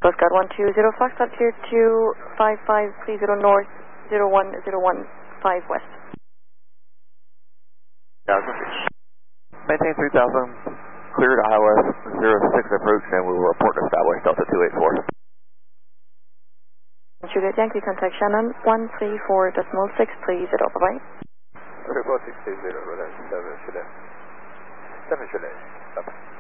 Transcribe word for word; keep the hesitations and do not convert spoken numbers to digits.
Coast Guard one two zero Foxtrot, clear two five five three zero north, zero one zero one five west. Maintain three thousand, clear to high west, zero six approach, and we will report established Delta two eight four. Juliet Yankee, contact Shannon, one three four decimal six, please, at all, bye-bye. Okay, four six two zero, seven Chile. seven Chile, bye-bye.